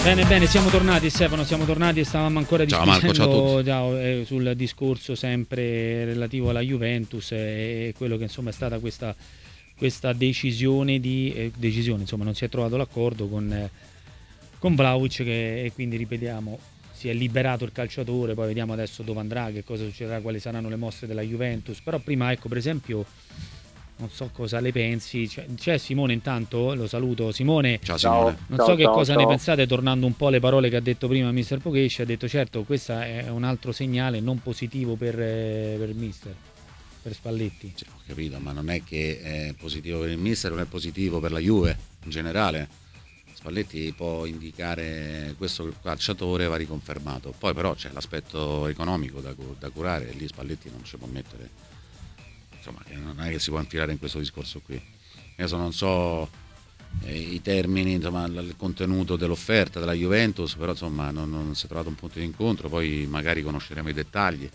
Bene, bene, siamo tornati Stefano, siamo tornati e stavamo ancora discutendo sul discorso sempre relativo alla Juventus e quello che insomma è stata questa decisione insomma non si è trovato l'accordo con Vlahovic e quindi ripetiamo si è liberato il calciatore, poi vediamo adesso dove andrà, che cosa succederà, quali saranno le mosse della Juventus, però prima ecco per esempio non so cosa le pensi, c'è Simone intanto, lo saluto Simone. Ciao Simone. Non so che cosa ne pensate, tornando un po' alle parole che ha detto prima Mister Pocesci, ha detto certo questo è un altro segnale non positivo per Mister, per Spalletti. Sì, ho capito, ma non è che è positivo per il Mister, non è positivo per la Juve in generale. Spalletti può indicare questo che il calciatore va riconfermato, poi però c'è l'aspetto economico da curare e lì Spalletti non ci può mettere. Insomma, non è che si può infilare in questo discorso qui. Adesso non so i termini, insomma, il contenuto dell'offerta della Juventus, però insomma non si è trovato un punto di incontro, poi magari conosceremo i dettagli.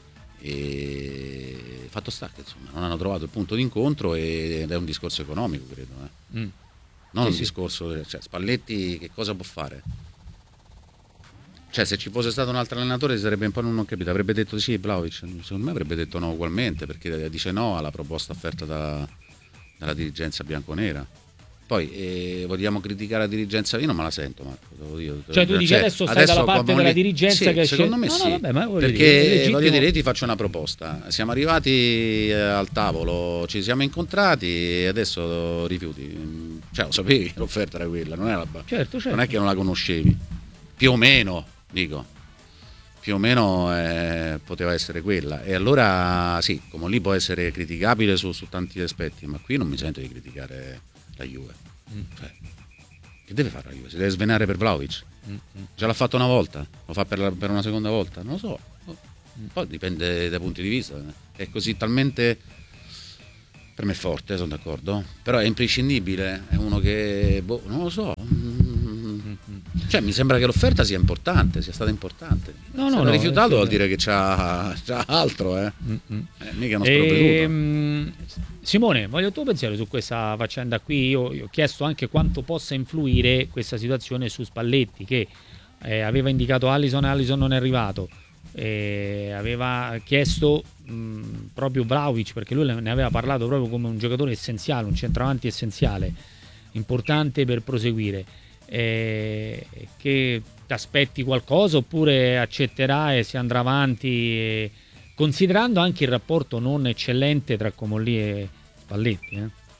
E fatto sta che insomma non hanno trovato il punto di incontro ed è un discorso economico, credo. Non un discorso, cioè Spalletti che cosa può fare? Cioè se ci fosse stato un altro allenatore sarebbe un po' non ho capito, avrebbe detto sì Vlahovic, secondo me avrebbe detto no ugualmente perché dice no alla proposta offerta dalla dirigenza bianconera. Poi vogliamo criticare la dirigenza, io non me la sento Marco, devo dire. Cioè tu dici adesso stai dalla parte della dirigenza sì, che secondo me sì, vabbè, ma perché voglio dire io ti faccio una proposta, siamo arrivati al tavolo, ci siamo incontrati e adesso rifiuti, cioè lo sapevi l'offerta era quella, non era certo. Non è che non la conoscevi, più o meno dico, più o meno poteva essere quella e allora sì, come lì può essere criticabile su tanti aspetti, ma qui non mi sento di criticare la Juve. Cioè, che deve fare la Juve? Si deve svenare per Vlahovic? Già l'ha fatto una volta? Lo fa per una seconda volta? Non lo so, poi dipende dai punti di vista, è così talmente, per me è forte, sono d'accordo, però è imprescindibile, è uno che non lo so. Cioè mi sembra che l'offerta sia stata importante. Se l'ha rifiutato vuol dire che c'ha altro, mica uno sprovveduto. Simone, voglio il tuo pensiero su questa faccenda qui. Io ho chiesto anche quanto possa influire questa situazione su Spalletti, che aveva indicato Alisson non è arrivato, aveva chiesto proprio Vlahovic, perché lui ne aveva parlato proprio come un giocatore essenziale, un centravanti essenziale, importante per proseguire. Che ti aspetti qualcosa oppure accetterà e si andrà avanti, considerando anche il rapporto non eccellente tra Comolli e Spalletti?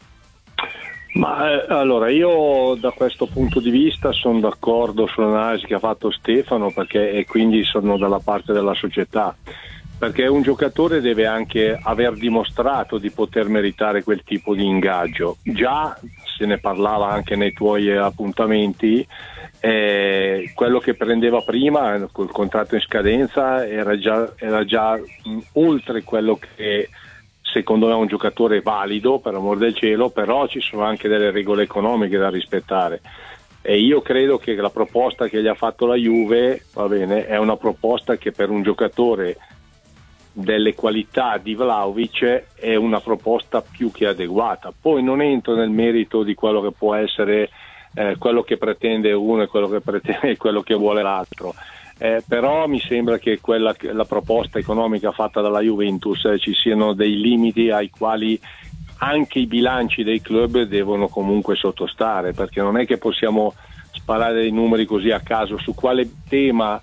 Ma allora io da questo punto di vista sono d'accordo sull'analisi che ha fatto Stefano, perché e quindi sono dalla parte della società, perché un giocatore deve anche aver dimostrato di poter meritare quel tipo di ingaggio. Già se ne parlava anche nei tuoi appuntamenti, quello che prendeva prima col contratto in scadenza era già oltre quello che secondo me è un giocatore valido, per amor del cielo, però ci sono anche delle regole economiche da rispettare e io credo che la proposta che gli ha fatto la Juve, va bene, è una proposta che per un giocatore delle qualità di Vlahovic è una proposta più che adeguata. Poi non entro nel merito di quello che può essere quello che pretende uno e quello che pretende e quello che vuole l'altro, però mi sembra che la proposta economica fatta dalla Juventus ci siano dei limiti ai quali anche i bilanci dei club devono comunque sottostare, perché non è che possiamo sparare dei numeri così a caso su quale tema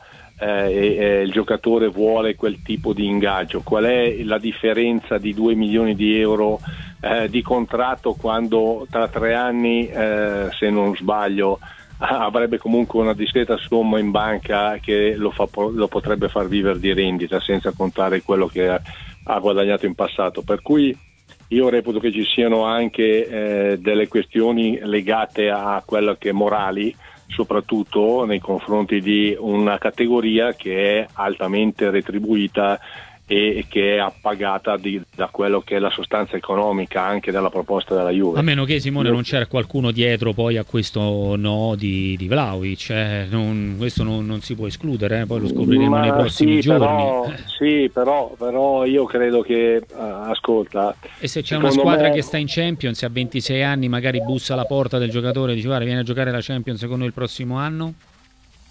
il giocatore vuole quel tipo di ingaggio, qual è la differenza di 2 milioni di euro di contratto quando tra 3 anni se non sbaglio avrebbe comunque una discreta somma in banca che lo potrebbe far vivere di rendita, senza contare quello che ha guadagnato in passato, per cui io reputo che ci siano anche delle questioni legate a quello che morali, soprattutto nei confronti di una categoria che è altamente retribuita e che è appagata da quello che è la sostanza economica anche della proposta della Juve. A meno che, Simone, non c'era qualcuno dietro poi a questo no di Vlahovic, questo non si può escludere, poi lo scopriremo nei prossimi giorni. Però io credo che ascolta, e se c'è una squadra che sta in Champions a 26 anni, magari bussa alla porta del giocatore e dice guarda vieni a giocare la Champions secondo il prossimo anno?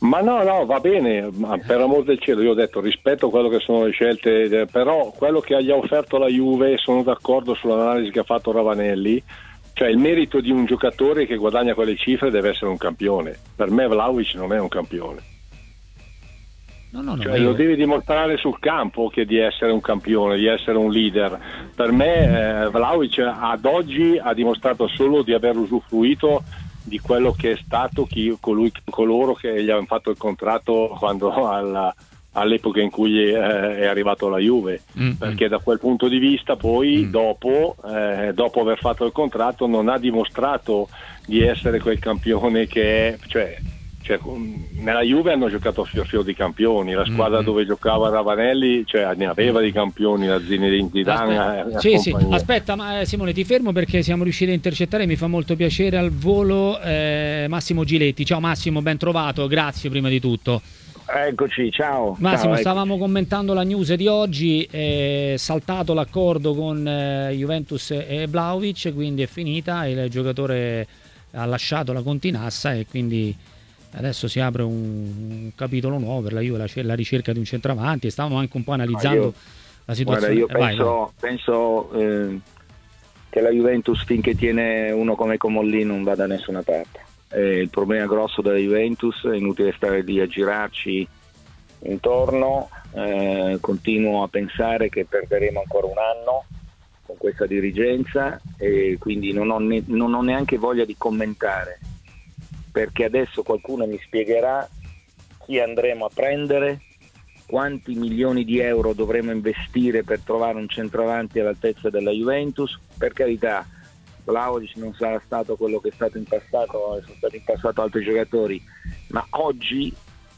Ma no, va bene, ma per amor del cielo, io ho detto rispetto a quello che sono le scelte, però quello che gli ha offerto la Juve, sono d'accordo sull'analisi che ha fatto Ravanelli, cioè il merito di un giocatore che guadagna quelle cifre deve essere un campione. Per me Vlahovic non è un campione. No, Cioè, lo devi dimostrare sul campo che di essere un campione, di essere un leader. Per me Vlahovic ad oggi ha dimostrato solo di aver usufruito di quello che è stato coloro che gli hanno fatto il contratto quando all'epoca in cui è arrivato alla Juve, perché da quel punto di vista poi dopo aver fatto il contratto non ha dimostrato di essere quel campione che è, cioè nella Juve hanno giocato a fior di campioni, la squadra dove giocava Ravanelli, cioè ne aveva di campioni, la Zinedine Zidane. Sì. Aspetta, Simone, ti fermo perché siamo riusciti a intercettare, mi fa molto piacere al volo Massimo Giletti. Ciao Massimo, ben trovato, grazie prima di tutto. Eccoci, ciao. Massimo, ciao, stavamo commentando la news di oggi, è saltato l'accordo con Juventus e Vlahovic, quindi è finita, il giocatore ha lasciato la Continassa e quindi adesso si apre un capitolo nuovo per la Juve, la ricerca di un centravanti, e stavamo anche un po' analizzando la situazione. Guarda, io penso che la Juventus, finché tiene uno come Comolli, non va da nessuna parte. Il problema grosso della Juventus, è inutile stare lì a girarci intorno, continuo a pensare che perderemo ancora un anno con questa dirigenza e quindi non ho neanche voglia di commentare, perché adesso qualcuno mi spiegherà chi andremo a prendere, quanti milioni di euro dovremo investire per trovare un centravanti all'altezza della Juventus. Per carità, Vlahovic non sarà stato quello che è stato in passato, sono stati in passato altri giocatori, ma oggi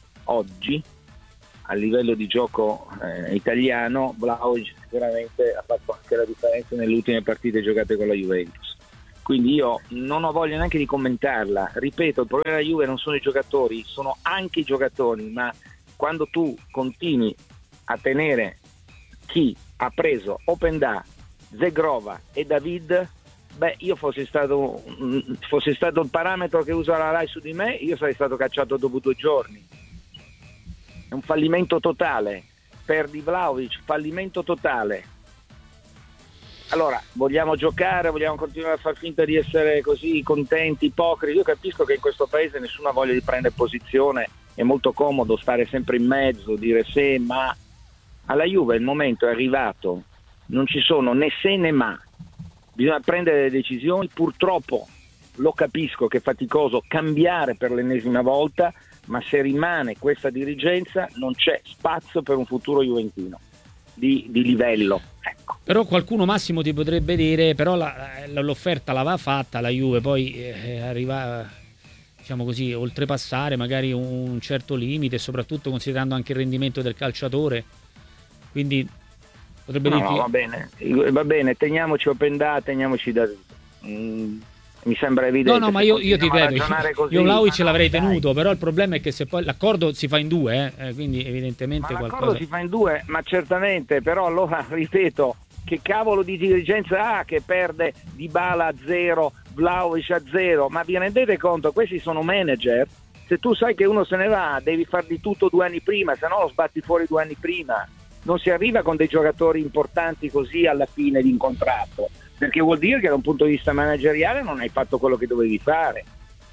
a livello di gioco italiano Vlahovic sicuramente ha fatto anche la differenza nelle ultime partite giocate con la Juventus. Quindi io non ho voglia neanche di commentarla, ripeto, il problema della Juve non sono i giocatori, sono anche i giocatori, ma quando tu continui a tenere chi ha preso Openda, Zegrova e David, io fossi stato il parametro che usa la Rai su di me, io sarei stato cacciato dopo 2 giorni. È un fallimento totale, perdi Vlahovic, fallimento totale. Allora, vogliamo giocare, vogliamo continuare a far finta di essere così contenti, ipocriti? Io capisco che in questo paese nessuno ha voglia di prendere posizione, è molto comodo stare sempre in mezzo, dire se, ma alla Juve il momento è arrivato, non ci sono né se né ma, bisogna prendere le decisioni, purtroppo lo capisco che è faticoso cambiare per l'ennesima volta, ma se rimane questa dirigenza non c'è spazio per un futuro juventino di livello. Ecco. Però qualcuno, Massimo, ti potrebbe dire però l'offerta l'aveva fatta la Juve, poi arriva, diciamo così, oltrepassare magari un certo limite, soprattutto considerando anche il rendimento del calciatore, quindi potrebbe dirti... va bene, teniamoci Openda, teniamoci David. Mi sembra evidente. No, ma io ti ripeto, io Vlahovic l'avrei tenuto, però il problema è che se poi l'accordo si fa in 2, quindi evidentemente l'accordo si fa in 2, ma certamente, però allora ripeto, che cavolo di dirigenza ha che perde Dybala a 0, Vlahovic a 0, ma vi rendete conto, questi sono manager, se tu sai che uno se ne va devi far di tutto 2 anni prima, se no lo sbatti fuori 2 anni prima, non si arriva con dei giocatori importanti così alla fine di un contratto, perché vuol dire che da un punto di vista manageriale non hai fatto quello che dovevi fare.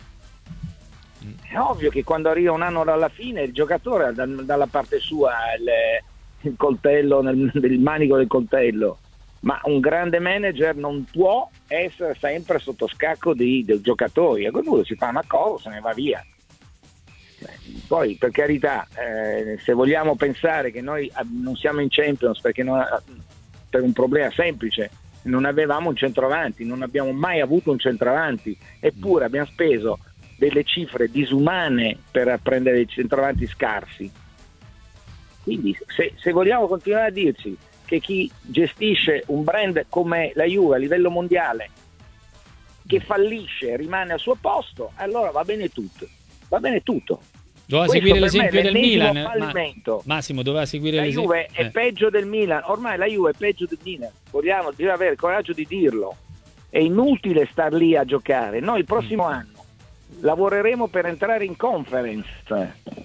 È ovvio che quando arriva un anno dalla fine il giocatore ha dalla parte sua il coltello, il manico del coltello, ma un grande manager non può essere sempre sotto scacco dei giocatori, a quel punto si fa una cosa, se ne va via. Poi per carità, se vogliamo pensare che noi non siamo in Champions perché per un problema semplice, non avevamo un centravanti, non abbiamo mai avuto un centravanti, eppure abbiamo speso delle cifre disumane per prendere dei centravanti scarsi. Quindi se vogliamo continuare a dirci che chi gestisce un brand come la Juve a livello mondiale che fallisce rimane al suo posto, allora va bene tutto. Doveva seguire l'esempio del Milan. Massimo doveva seguire l'esempio. La Juve è peggio del Milan, ormai la Juve è peggio del Milan, bisogna avere il coraggio di dirlo, è inutile star lì a giocare. Noi il prossimo anno lavoreremo per entrare in Conference,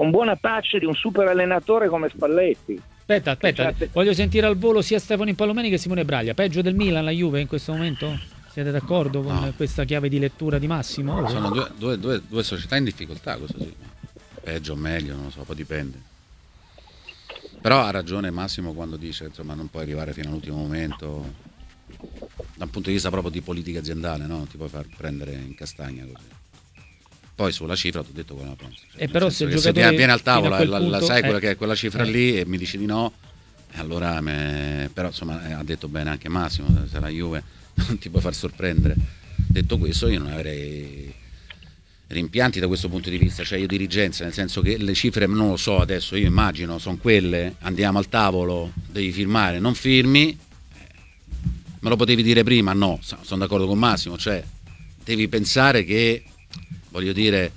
con buona pace di un super allenatore come Spalletti. Aspetta, voglio sentire al volo sia Stefano Impallomeni che Simone Braglia. Peggio del Milan la Juve in questo momento? Siete d'accordo con questa chiave di lettura di Massimo? Sono due società in difficoltà, questo sì. Peggio o meglio, non lo so, poi dipende. Però ha ragione Massimo quando dice, insomma, non puoi arrivare fino all'ultimo momento da un punto di vista proprio di politica aziendale, no? Non ti puoi far prendere in castagna così. Poi sulla cifra ti ho detto quella penso. E però se il giocatore se viene al tavolo e punto, sai quella che è quella cifra lì e mi dici di no, allora però insomma ha detto bene anche Massimo, se la Juve non ti puoi far sorprendere. Detto questo, io non avrei rimpianti da questo punto di vista, cioè io dirigenza, nel senso che le cifre non lo so adesso, io immagino sono quelle, andiamo al tavolo, devi firmare, non firmi, me lo potevi dire prima? No, sono d'accordo con Massimo, cioè devi pensare che, voglio dire,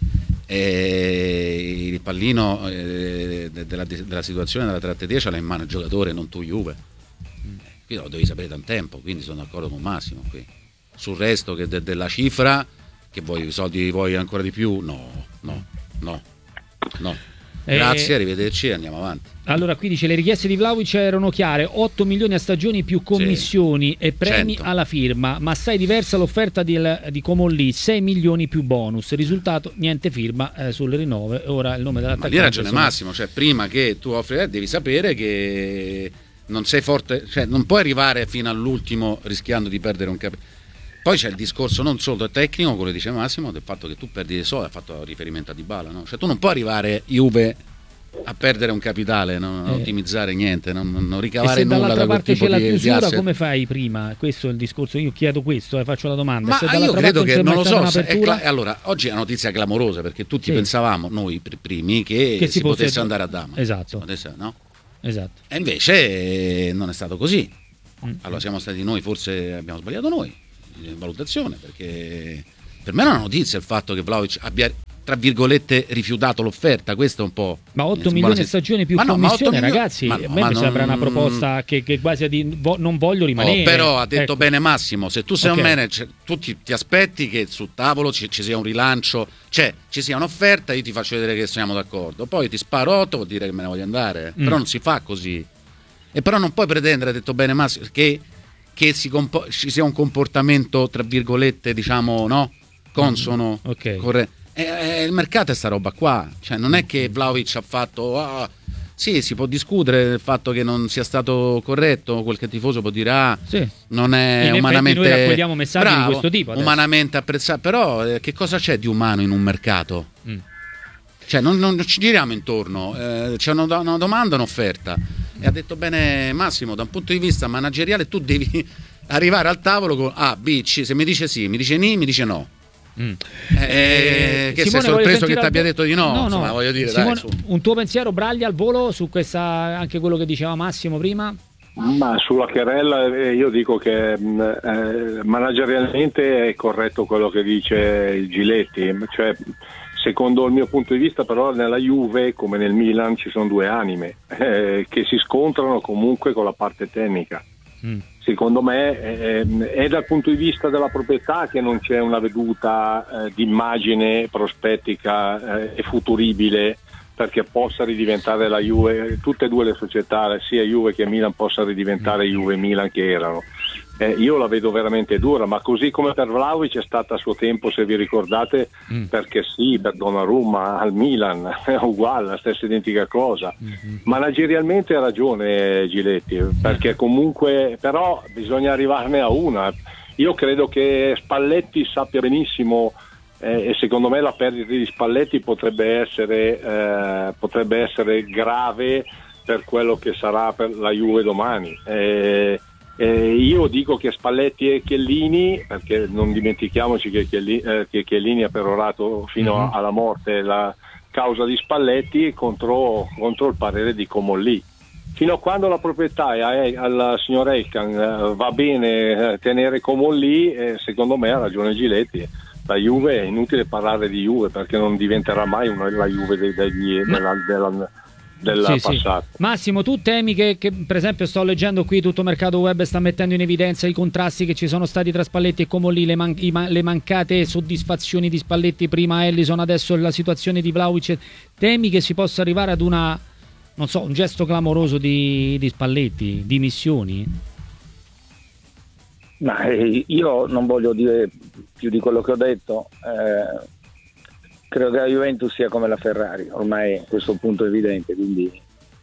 il pallino della situazione della trattativa ce l'ha in mano il giocatore, non tu Juve, quindi lo devi sapere da un tempo, quindi sono d'accordo con Massimo qui. Sul resto che della cifra, che vuoi, i soldi vuoi ancora di più? No. Grazie, arrivederci e andiamo avanti. Allora qui dice le richieste di Vlahovic erano chiare, 8 milioni a stagioni più commissioni e premi 100. alla firma, ma assai diversa l'offerta di Comolli, 6 milioni più bonus, risultato niente firma sulle rinnove, ora il nome dell'attaccante. Ma lì ragione Massimo, cioè prima che tu offri devi sapere che non sei forte, cioè non puoi arrivare fino all'ultimo rischiando di perdere un capitale. Poi c'è il discorso non solo tecnico, quello che dice Massimo, del fatto che tu perdi dei soldi, ha fatto riferimento a Dybala, no? Cioè tu non puoi arrivare Juve a perdere un capitale, non ottimizzare niente, non ricavare nulla da quel tipo c'è la di chiusura, asset. come fai prima? Questo è il discorso, io chiedo questo, faccio la domanda. Ma se io credo che, non lo so, un'apertura... allora, oggi è una notizia clamorosa, perché tutti pensavamo, noi primi, che si potesse andare a Dama. Esatto. No? Esatto. E invece non è stato così. Allora siamo stati noi, forse abbiamo sbagliato noi in valutazione, perché per me è una notizia il fatto che Vlahovic abbia tra virgolette rifiutato l'offerta, questo è un po'. Ma 8 milioni a stagione più commissione, ragazzi, a me mi sembra una proposta che quasi non voglio rimanere. Però ha detto bene Massimo, se tu sei un manager, tu ti aspetti che sul tavolo ci sia un rilancio, cioè ci sia un'offerta, io ti faccio vedere che siamo d'accordo, poi ti sparo 8, vuol dire che me ne voglio andare, però non si fa così. E però non puoi pretendere, ha detto bene Massimo, che ci sia un comportamento tra virgolette, diciamo, no? Consono, corretto. Il mercato è sta roba qua, cioè non è che Vlahovic ha fatto sì, si può discutere del fatto che non sia stato corretto, qualche tifoso può dire non è in umanamente, noi raccogliamo messaggi di questo tipo adesso. Umanamente apprezzato, però che cosa c'è di umano in un mercato? Cioè non ci giriamo intorno, c'è una domanda, un'offerta, e ha detto bene Massimo, da un punto di vista manageriale tu devi arrivare al tavolo con A, B, C, se mi dice sì, mi dice ni, mi dice no. Che Simone, sei sorpreso che ti abbia detto di no? Insomma, voglio dire, Simone, dai, un tuo pensiero, Braglia, al volo su questa, anche quello che diceva Massimo prima? Ma sulla querela io dico che managerialmente è corretto quello che dice il Giletti, cioè secondo il mio punto di vista però nella Juve come nel Milan ci sono due anime che si scontrano comunque con la parte tecnica. Secondo me è dal punto di vista della proprietà che non c'è una veduta d'immagine prospettica e futuribile perché possa ridiventare la Juve, tutte e due le società, sia Juve che Milan, possa ridiventare Juve e Milan che erano. Io la vedo veramente dura, ma così come per Vlahovic è stata a suo tempo, se vi ricordate, perché sì, per Donnarumma al Milan è uguale, la stessa identica cosa. Managerialmente ha ragione Giletti, perché comunque però bisogna arrivarne a una. Io credo che Spalletti sappia benissimo e secondo me la perdita di Spalletti potrebbe essere grave per quello che sarà per la Juve domani. Io dico che Spalletti e Chiellini, perché non dimentichiamoci che Chiellini ha perorato fino alla morte la causa di Spalletti contro il parere di Comolli. Fino a quando la proprietà alla signora Elkan va bene tenere Comolli, secondo me ha ragione Giletti. La Juve è inutile parlare di Juve perché non diventerà mai la Juve del sì. passato. Massimo, tu temi che per esempio sto leggendo qui, tutto mercato web sta mettendo in evidenza i contrasti che ci sono stati tra Spalletti e Comolli, le mancate soddisfazioni di Spalletti, prima Ellison, adesso la situazione di Vlahovic, temi che si possa arrivare ad una, non so, un gesto clamoroso di Spalletti, dimissioni? Ma io non voglio dire più di quello che ho detto. Credo che la Juventus sia come la Ferrari, ormai a questo punto è evidente, quindi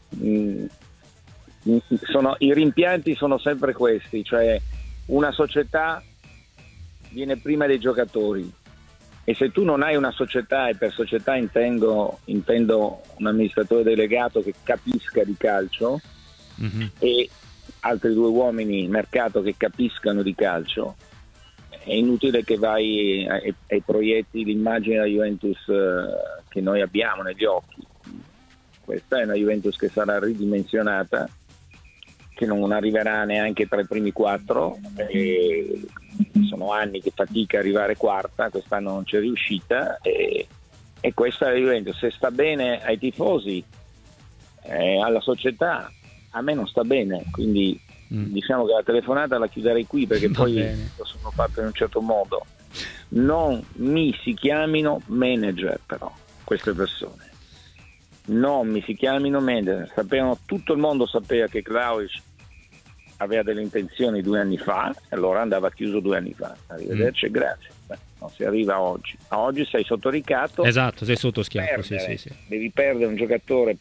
i rimpianti sono sempre questi, cioè una società viene prima dei giocatori, e se tu non hai una società, e per società intendo un amministratore delegato che capisca di calcio, e altri 2 uomini mercato che capiscano di calcio, è inutile che vai e proietti l'immagine della Juventus che noi abbiamo negli occhi. Questa è una Juventus che sarà ridimensionata, che non arriverà neanche tra i primi 4, e sono anni che fatica a arrivare quarta, quest'anno non c'è riuscita, e questa è la Juventus. Se sta bene ai tifosi, alla società, a me non sta bene, quindi diciamo che la telefonata la chiuderei qui, perché poi lo sono fatto in un certo modo. Non mi si chiamino manager, però queste persone non mi si chiamino manager. Tutto il mondo sapeva che Vlahovic aveva delle intenzioni 2 anni fa, allora andava chiuso 2 anni fa. Arrivederci e grazie. Non si arriva a oggi sei sotto ricatto, esatto, sei sotto schiaffo, sì. Devi perdere un giocatore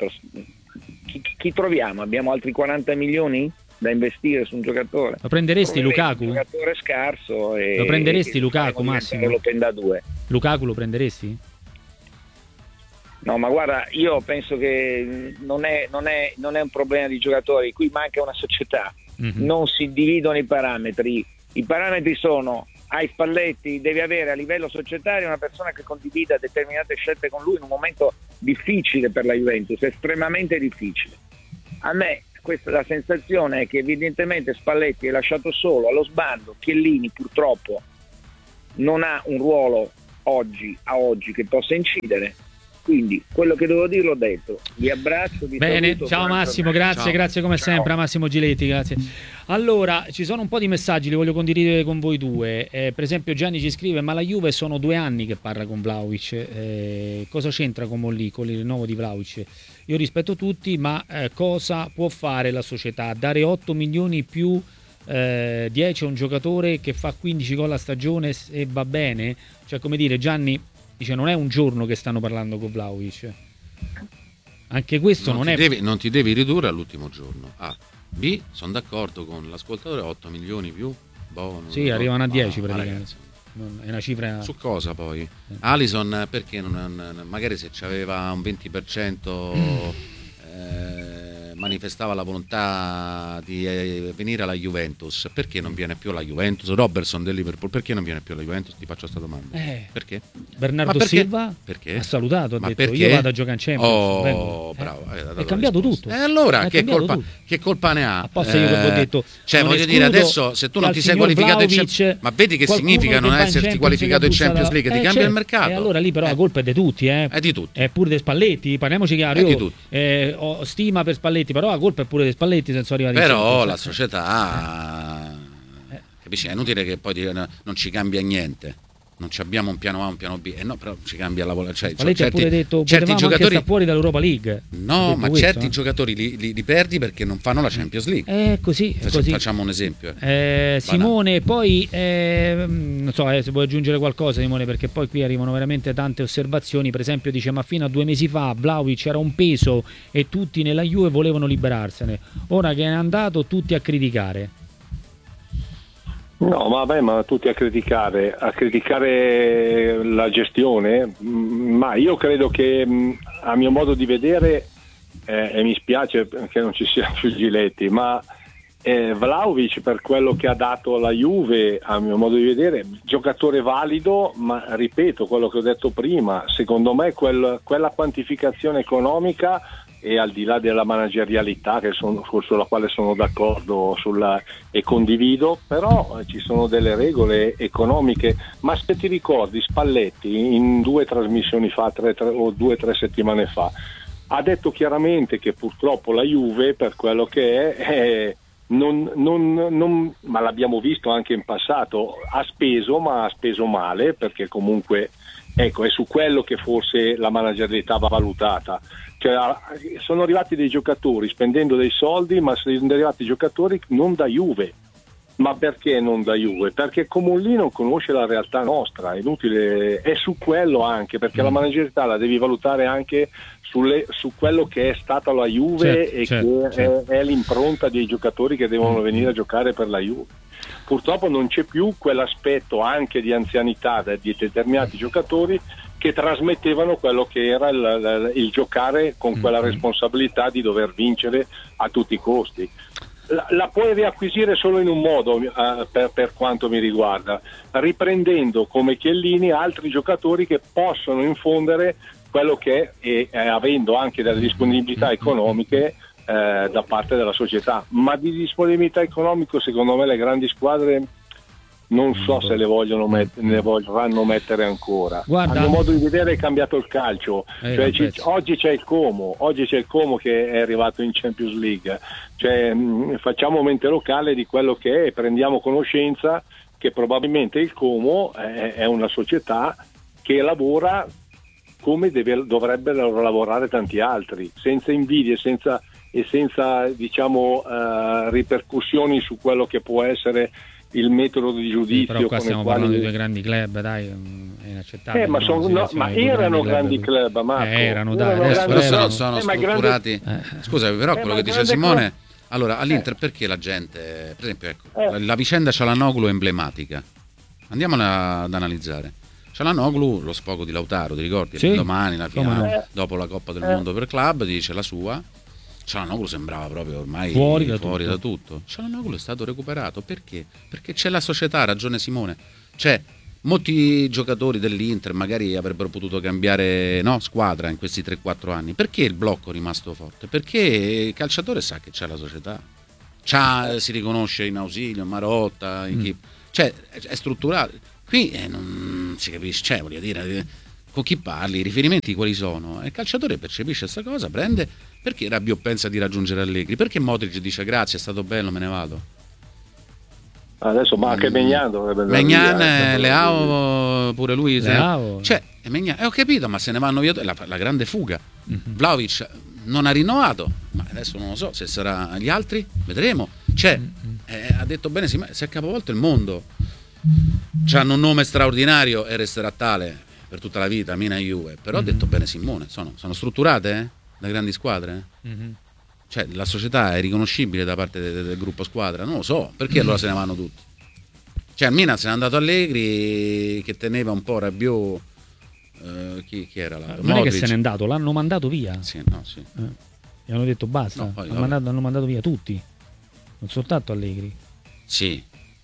chi troviamo? Abbiamo altri 40 milioni da investire su un giocatore. Lo prenderesti Lukaku? Un giocatore scarso. Lo prenderesti Lukaku, Massimo? Lo tenda 2. Lukaku lo prenderesti? No, ma guarda, io penso che non è un problema di giocatori, qui manca una società. Non si dividono i parametri. I parametri sono: hai Spalletti, devi avere a livello societario una persona che condivida determinate scelte con lui in un momento difficile per la Juventus, estremamente difficile. A me la sensazione è che evidentemente Spalletti è lasciato solo allo sbando. Chiellini purtroppo non ha un ruolo oggi che possa incidere. Quindi quello che devo dire l'ho detto. Vi abbraccio, vi bene, saluto, ciao Massimo, grazie come sempre, Massimo Giletti, grazie. Allora, ci sono un po' di messaggi, li voglio condividere con voi due. Per esempio Gianni ci scrive: ma la Juve sono 2 anni che parla con Vlahovic, cosa c'entra con Molli, con il rinnovo di Vlahovic? Io rispetto tutti, ma cosa può fare la società? Dare 8 milioni più 10 a un giocatore che fa 15 gol a stagione e va bene? Cioè, come dire, Gianni dice, non è un giorno che stanno parlando con Vlahovic. Anche questo non ti devi ridurre all'ultimo giorno. A. B, sono d'accordo con l'ascoltatore, 8 milioni più. Sì, arrivano a 10 praticamente. È una cifra. Su cosa poi? Alisson perché magari se c'aveva un 20% manifestava la volontà di venire alla Juventus, perché non viene più alla Juventus? Robertson del Liverpool, perché non viene più alla Juventus? Ti faccio questa domanda. Perché? Bernardo Silva perché? ha salutato, ha detto perché? Io vado a giocare in Champions. Bravo, è cambiato tutto. E allora che colpa ne ha? Apposta io che ho detto, cioè voglio dire, adesso se tu non ti sei qualificato in Champions, ma vedi che significa non esserti qualificato in Champions League? Ti cambia il mercato. E allora lì però la colpa è di tutti, È di tutti. È pure di Spalletti, parliamoci chiaro. Io ho stima per Spalletti, però la colpa è pure di Spalletti, senza arrivare in Però Champions. la società capisci, è inutile che poi non ci cambia niente. Non abbiamo un piano A, un piano B, no, però ci cambia la cioè, Spalletti ha pure detto certi giocatori sta fuori dall'Europa League. No, ma questo, certi giocatori li perdi perché non fanno la Champions League. È così. Facciamo un esempio. Simone, poi non so se vuoi aggiungere qualcosa, Simone, perché poi qui arrivano veramente tante osservazioni. Per esempio dice: ma fino a 2 mesi fa Vlahovic era un peso e tutti nella Juve volevano liberarsene. Ora che è andato tutti a criticare. No, vabbè, ma tutti a criticare la gestione, ma io credo che a mio modo di vedere, e mi spiace che non ci sia più Giletti, ma Vlahovic, per quello che ha dato alla Juve, a mio modo di vedere, giocatore valido, ma ripeto quello che ho detto prima, secondo me quella quantificazione economica, e al di là della managerialità sulla quale sono d'accordo e condivido, però ci sono delle regole economiche. Ma se ti ricordi Spalletti in 2 trasmissioni fa, 2 o 3 settimane fa, ha detto chiaramente che purtroppo la Juve, per quello che è ma l'abbiamo visto anche in passato, ha speso, ma ha speso male, perché comunque ecco, è su quello che forse la managerialità va valutata. Cioè, sono arrivati dei giocatori spendendo dei soldi, ma sono arrivati giocatori non da Juve. Ma perché non da Juve? Perché Comolli non conosce la realtà nostra, è inutile, è su quello anche, perché la managerialità la devi valutare anche su quello che è stata la Juve, certo. È l'impronta dei giocatori che devono venire a giocare per la Juve. Purtroppo non c'è più quell'aspetto anche di anzianità di determinati giocatori che trasmettevano quello che era il giocare con quella responsabilità di dover vincere a tutti i costi. La puoi riacquisire solo in un modo, per quanto mi riguarda, riprendendo come Chiellini altri giocatori che possono infondere quello che è, avendo anche delle disponibilità economiche da parte della società. Ma di disponibilità economico secondo me le grandi squadre non so se ne vorranno mettere ancora. Guarda, a mio modo di vedere è cambiato il calcio, oggi c'è il Como che è arrivato in Champions League, cioè, facciamo mente locale di quello che è e prendiamo conoscenza che probabilmente il Como è una società che lavora come dovrebbero lavorare tanti altri, senza invidie, senza diciamo ripercussioni su quello che può essere il metodo di giudizio. Però qua stiamo parlando di due grandi club, dai, è inaccettabile. Ma erano grandi club, Marco. Adesso sono strutturati. Scusa, però quello che dice Simone, allora all'Inter perché la gente, per esempio, ecco, la vicenda Cialanoglu è emblematica. Andiamola ad analizzare. Cialanoglu, lo sfogo di Lautaro, ti ricordi? Sì, domani la finale, dopo la Coppa del Mondo per club, dice la sua. Cialanoglu sembrava proprio ormai fuori da tutto. Cialanoglu è stato recuperato perché? Perché c'è la società, ha ragione Simone. Cioè, molti giocatori dell'Inter magari avrebbero potuto cambiare squadra in questi 3-4 anni. Perché il blocco è rimasto forte? Perché il calciatore sa che c'è la società. Si riconosce in Ausilio, in Marotta, in chi. Cioè, è strutturato. Qui non si capisce, cioè, voglio dire, con chi parli, i riferimenti quali sono? Il calciatore percepisce questa cosa, prende. Perché Rabiot pensa di raggiungere Allegri? Perché Modric dice grazie, è stato bello, me ne vado? Adesso ma anche Maignan dovrebbe andare via. Leao pure lui. Cioè, ho capito, ma se ne vanno via la grande fuga. Vlahovic non ha rinnovato, ma adesso non lo so se sarà gli altri, vedremo. Cioè, ha detto bene, si è capovolto il mondo. C'hanno un nome straordinario e resterà tale per tutta la vita, Mina e Juve. Però ha detto bene Simone, sono strutturate, da grandi squadre? Cioè la società è riconoscibile da parte del gruppo squadra? Non lo so, perché allora se ne vanno tutti? Cioè al Milan se n'è andato Allegri che teneva un po' Rabiot, chi era là? Non è che se n'è andato, l'hanno mandato via. Sì. Gli hanno detto basta, hanno mandato via tutti, non soltanto Allegri. Sì.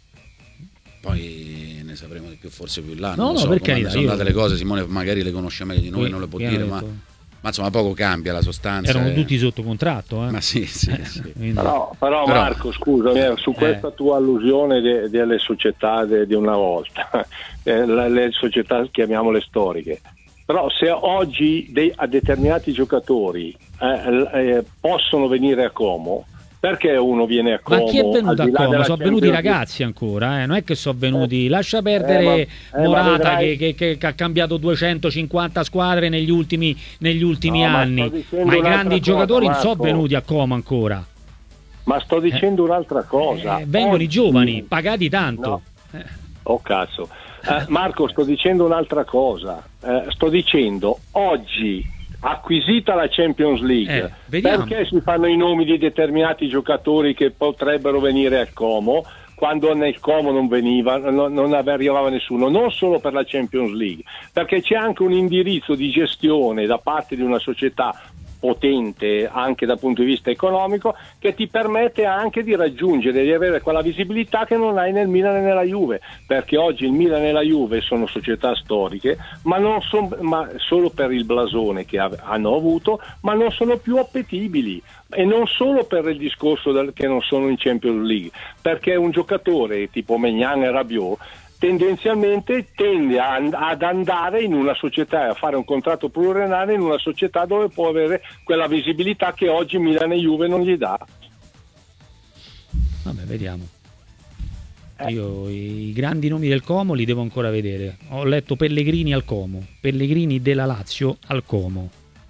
Poi ne sapremo di più forse più là. No, so, perché sono andate le cose, Simone magari le conosce meglio di noi, non le può dire, ma insomma poco cambia la sostanza. Erano tutti sotto contratto, Ma sì. Però Marco, scusami, su questa tua allusione delle società di una volta, le società chiamiamole storiche, però se oggi a determinati giocatori possono venire a Como, perché uno viene a Como? Ma chi è venuto a Como? Sono venuti i ragazzi ancora, non è che sono venuti. Lascia perdere Morata che ha cambiato 250 squadre negli ultimi anni. Ma i grandi giocatori non sono venuti a Como ancora. Ma sto dicendo un'altra cosa. Vengono i giovani, pagati tanto. No. Oh cazzo. Marco, sto dicendo un'altra cosa. Sto dicendo oggi, acquisita la Champions League, perché si fanno i nomi di determinati giocatori che potrebbero venire al Como quando nel Como non arrivava nessuno, non solo per la Champions League, perché c'è anche un indirizzo di gestione da parte di una società potente anche dal punto di vista economico che ti permette anche di raggiungere, di avere quella visibilità che non hai nel Milan e nella Juve, perché oggi il Milan e la Juve sono società storiche, ma solo per il blasone che hanno avuto, ma non sono più appetibili, e non solo per il discorso che non sono in Champions League, perché un giocatore tipo Maignan e Rabiot tendenzialmente tende ad andare in una società, a fare un contratto pluriennale in una società dove può avere quella visibilità che oggi Milan e Juve non gli dà. Vabbè, vediamo. Io i grandi nomi del Como li devo ancora vedere. Ho letto Pellegrini al Como, Pellegrini della Lazio al Como.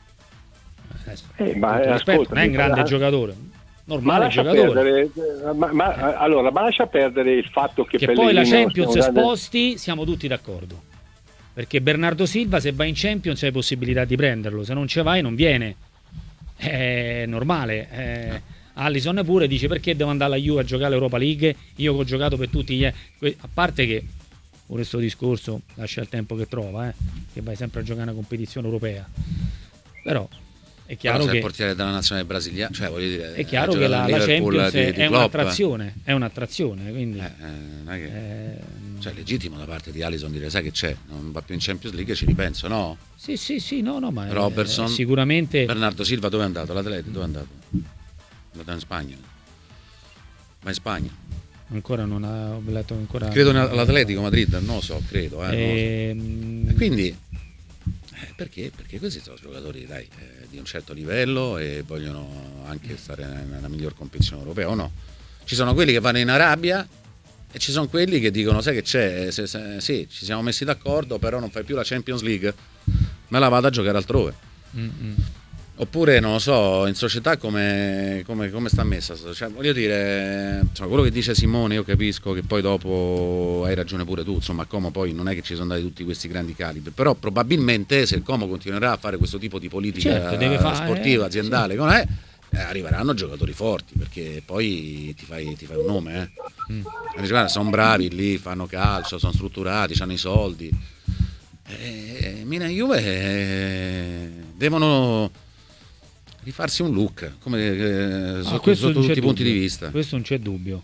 Ascolta, non è un grande giocatore, normale giocatore. Allora, ma lascia perdere il fatto che poi la Champions grande... sposti, siamo tutti d'accordo. Perché Bernardo Silva, se va in Champions hai possibilità di prenderlo, se non ce vai non viene. È normale. Alisson pure dice: perché devo andare alla Juve a giocare l'Europa League? Io che ho giocato per tutti a parte che pure questo discorso lascia il tempo che trova, che vai sempre a giocare una competizione europea. Però è chiaro che il portiere della nazionale brasiliana, cioè voglio dire, è chiaro che la Champions è un'attrazione, quindi non è che cioè, è legittimo da parte di Alisson dire: sai che c'è, non va più in Champions League, ci ripenso, no? Sì, no, ma Robertson, sicuramente. Bernardo Silva dove è andato? L'Atletico dove è andato? È andato in Spagna. Ma in Spagna? Ancora non ho letto ancora. Credo all'Atletico Madrid, non lo so, credo. Non lo so. E quindi perché? Perché questi sono giocatori di un certo livello e vogliono anche stare nella miglior competizione europea, o no? Ci sono quelli che vanno in Arabia e ci sono quelli che dicono: sai che c'è? Sì, ci siamo messi d'accordo, però non fai più la Champions League, me la vado a giocare altrove. Oppure non lo so, in società come sta messa, cioè, voglio dire, insomma, quello che dice Simone io capisco che poi dopo hai ragione pure tu, insomma, a Como poi non è che ci sono andati tutti questi grandi calibri, però probabilmente se il Como continuerà a fare questo tipo di politica sportiva, aziendale, arriveranno giocatori forti, perché poi ti fai un nome, sono bravi lì, fanno calcio, sono strutturati, hanno i soldi, Milan e Juve devono rifarsi un look sotto tutti i punti di vista. Questo non c'è dubbio.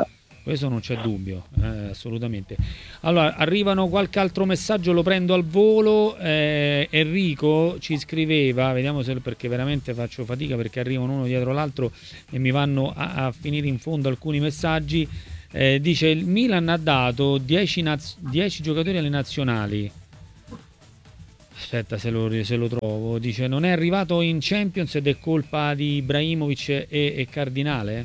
Assolutamente. Allora, arrivano qualche altro messaggio, lo prendo al volo. Enrico ci scriveva, vediamo se, perché veramente faccio fatica perché arrivano uno dietro l'altro e mi vanno a finire in fondo alcuni messaggi. Dice: il Milan ha dato 10 giocatori alle nazionali. Aspetta se lo trovo. Dice: non è arrivato in Champions ed è colpa di Ibrahimovic e Cardinale?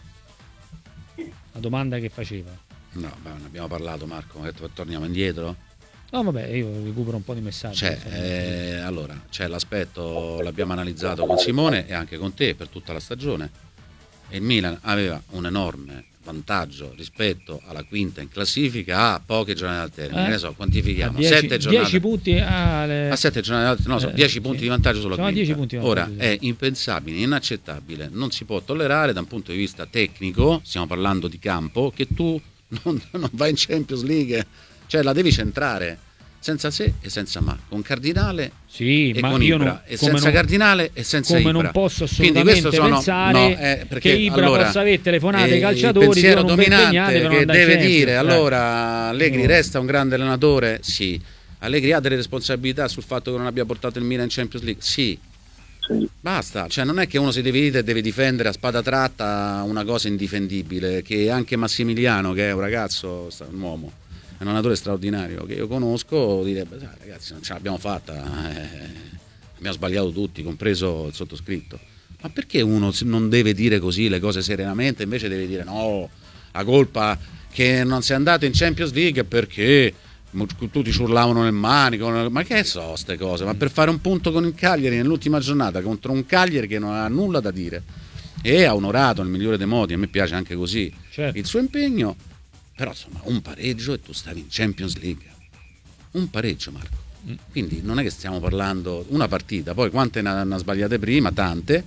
La domanda che faceva. No, ma ne abbiamo parlato, Marco, torniamo indietro? No, vabbè, io recupero un po' di messaggi. Allora, c'è l'aspetto, l'abbiamo analizzato con Simone e anche con te per tutta la stagione. E il Milan aveva un enorme vantaggio rispetto alla quinta in classifica a poche giornate al termine, ne so, quantifichiamo 7 giornate, 10 punti a 7 giornate, no, 10 punti di vantaggio sulla quinta. 10 punti ora è impensabile, inaccettabile, non si può tollerare da un punto di vista tecnico, stiamo parlando di campo, che tu non vai in Champions League, cioè la devi centrare senza se e senza ma, con Cardinale e ma con io Ibra, e senza Cardinale e senza come Ibra. Non posso assolutamente pensare che Ibra possa avere telefonate ai calciatori, il pensiero dominante che deve dire allora Allegri resta un grande allenatore, sì. Allegri ha delle responsabilità sul fatto che non abbia portato il Milan in Champions League, sì. Basta, cioè non è che uno si deve difendere a spada tratta una cosa indifendibile, che anche Massimiliano, che è un ragazzo, un uomo, è un allenatore straordinario che io conosco, direbbe: ragazzi, non ce l'abbiamo fatta, abbiamo sbagliato tutti, compreso il sottoscritto. Ma perché uno non deve dire così le cose serenamente, invece deve dire: no, la colpa che non sei andato in Champions League è perché tutti ci urlavano nel manico? Ma che so ste cose? Ma per fare un punto con il Cagliari nell'ultima giornata contro un Cagliari che non ha nulla da dire e ha onorato nel migliore dei modi, a me piace anche così, certo, il suo impegno. Però insomma un pareggio e tu stavi in Champions League, un pareggio, Marco, quindi non è che stiamo parlando una partita, poi quante ne hanno sbagliate prima, tante,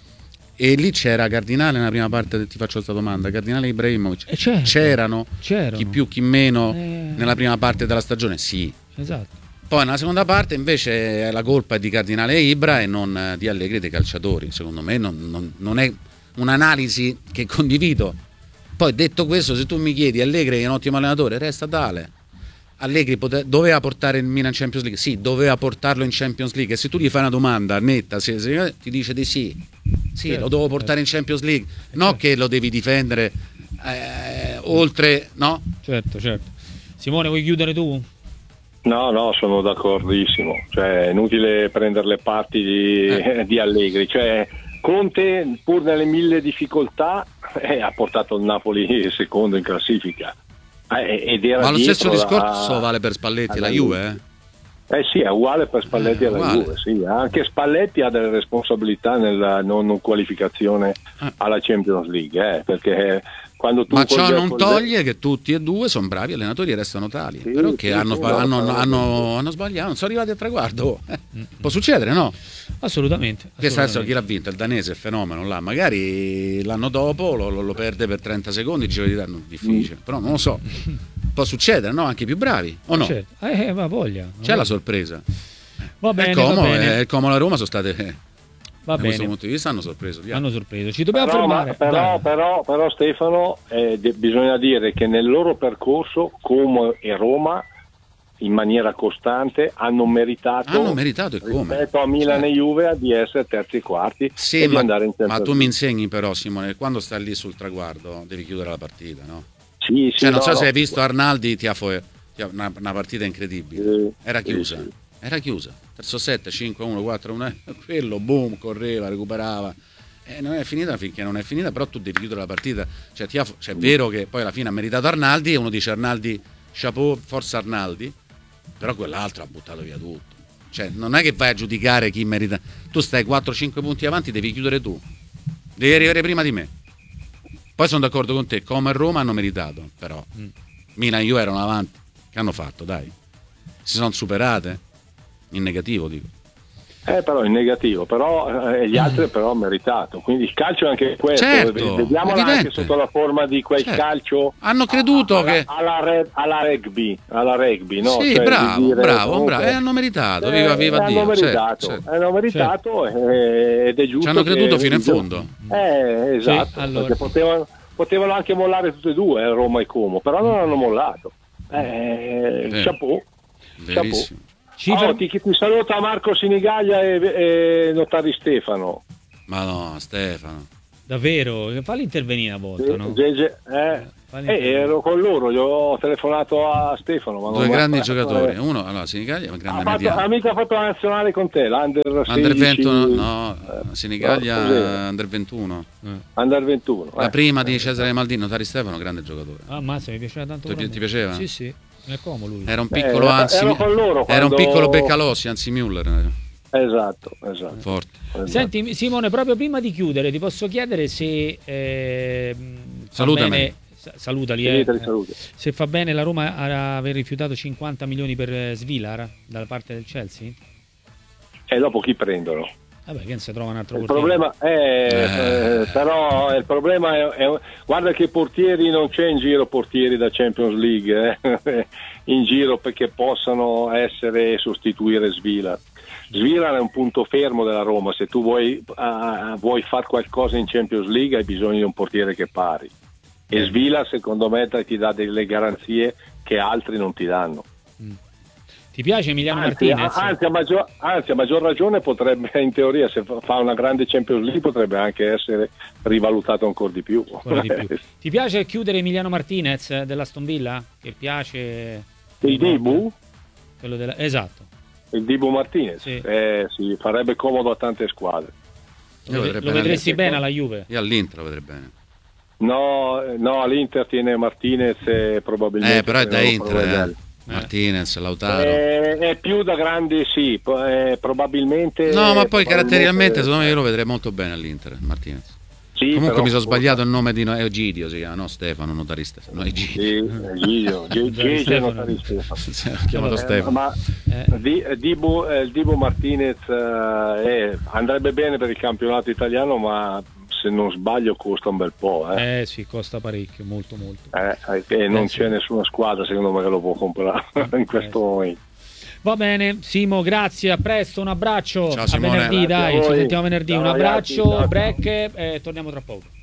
e lì c'era Cardinale nella prima parte, ti faccio questa domanda, Cardinale e Ibrahimovic, certo, c'erano chi più chi meno nella prima parte della stagione, sì, esatto. Poi nella seconda parte invece la colpa è di Cardinale e Ibra e non di Allegri e dei calciatori, secondo me non è un'analisi che condivido. Poi detto questo, se tu mi chiedi Allegri è un ottimo allenatore, resta tale. Allegri doveva portare il Milan in Champions League, sì, doveva portarlo in Champions League, e se tu gli fai una domanda netta se ti dice di sì, certo, lo devo portare in Champions League, no, certo, che lo devi difendere oltre, no? Certo. Simone, vuoi chiudere tu? No, sono d'accordissimo. Cioè, è inutile prendere le parti di Allegri. Cioè, Conte, pur nelle 1000 difficoltà, ha portato il Napoli secondo in classifica. Ed era Ma lo stesso dietro discorso vale per Spalletti e la Juve, sì, è uguale per Spalletti e la uguale. Juve, sì. Anche Spalletti ha delle responsabilità nella non qualificazione alla Champions League, perché quando tu ma ciò non toglie che tutti e due sono bravi allenatori e restano tali, Sì, però che sì, hanno sbagliato, non sono arrivati a traguardo. Può succedere, no? Assolutamente. Questo adesso chi l'ha vinto? Il danese, è fenomeno là. Magari l'anno dopo lo perde per 30 secondi, giro di danno difficile, però non lo so. Può succedere, no? Anche i più bravi, o no? Certo. Ma voglia. C'è la sorpresa. Va bene, Il Como e la Roma sono state, va da questo bene. punto di vista, hanno sorpreso. Hanno sorpreso. Ci dobbiamo fermare. Però Stefano, bisogna dire che nel loro percorso Como e Roma in maniera costante hanno meritato e come? rispetto a Milan e Juve di essere terzi e quarti Sì, e di andare in Champions ma tu League. mi insegni però, Simone, quando stai lì sul traguardo devi chiudere la partita, no? Sì, Cioè, non so se hai visto Arnaldi, una partita incredibile. Sì, Era chiusa. sì. Era chiusa. Terzo set, 5-1, 4-1, quello, boom, correva, recuperava. Non è finita finché non è finita, però tu devi chiudere la partita. Cioè, è vero che poi alla fine ha meritato Arnaldi e uno dice Arnaldi, chapeau, forza Arnaldi, però quell'altro ha buttato via tutto. Cioè, non è che vai a giudicare chi merita. Tu stai 4-5 punti avanti, devi chiudere tu. Devi arrivare prima di me. Poi sono d'accordo con te, Como e Roma hanno meritato, però Milan e Juve erano avanti. Che hanno fatto, dai? Si sono superate? In negativo, dico. Però in negativo, però gli altri però hanno meritato. Quindi il calcio è anche questo. Certo, vediamola anche evidente. sotto la forma di quel Certo. calcio. Hanno creduto che... alla rugby, no? Sì, Cioè, bravo, di dire, bravo, comunque, hanno meritato, viva Dio. hanno meritato, Certo. hanno meritato ed è giusto. Ci hanno creduto che- fino in fondo. Esatto, Sì, allora. perché potevano anche mollare tutte e due, Roma e Como, però non hanno mollato. Chapeau. Verissimo. Ti saluta Marco Sinigaglia e Notari Stefano. Ma no, Stefano. Davvero, falli intervenire una volta, no? Ero con loro, gli ho telefonato a Stefano. Ma Due non grandi mi ha- giocatori. Uno, allora, Sinigaglia è un grande mediano. mica ha fatto la nazionale con te, l'Under Under 16, 21, no, Sinigaglia cos'era? Under 21. Under 21. La prima di Cesare Maldini, Notari Stefano, grande giocatore. Ah, mazza, mi piaceva tanto. Ti proprio. piaceva? Sì, sì. È Como lui. Era un piccolo ero con loro era un quando- piccolo Beccalossi, anzi Müller. Esatto. Forte. Senti Simone, proprio prima di chiudere ti posso chiedere se fa Salutami. bene, salutali, Saluti. se fa bene la Roma a aver rifiutato 50 milioni per Svilar dalla parte del Chelsea? E dopo chi prendono? Vabbè, che non si trova un altro Il portiere. problema però il problema è guarda che portieri non c'è in giro, portieri da Champions League in giro perché possano essere sostituire Svilar. Svilar è un punto fermo della Roma, se tu vuoi fare qualcosa in Champions League hai bisogno di un portiere che pari e Svilar secondo me ti dà delle garanzie che altri non ti danno. Ti piace Emiliano Anzi, Martinez? a maggior ragione potrebbe, in teoria, se fa una grande Champions League, potrebbe anche essere rivalutato ancora di più. Ancora di più. Ti piace chiudere Emiliano Martinez dell'Aston Villa? Che piace Il Dibu? quello esatto. Il Dibu Martinez? Sì. Sì, farebbe comodo a tante squadre. Io vedrei Lo vedresti all'Inter. bene alla Juve? Io all'Inter lo vedrei bene. No, l'Inter tiene Martinez e probabilmente... Però è da non Inter, Provedel. Martinez, Lautaro. È più da grandi, sì, probabilmente... No, ma poi probabilmente- caratterialmente secondo me io lo vedrei molto bene all'inter, Martinez. Sì, Comunque però- mi sono sbagliato il nome di Egidio, si chiama, no Stefano, notarista. No, Egidio. Sì, Gigi Notari Stefano. Ho chiamato Stefano. Ma Dibu Martinez andrebbe bene per il campionato italiano, ma se non sbaglio costa un bel po'. Sì, costa parecchio, molto. E non sì. c'è nessuna squadra secondo me che lo può comprare in questo momento. Va bene, Simo, grazie, a presto, un abbraccio. Ciao, a Simone. venerdì, Grazie a dai, ci voi. sentiamo venerdì. Ciao, Un ragazzi, abbraccio, ciao. break, torniamo tra poco.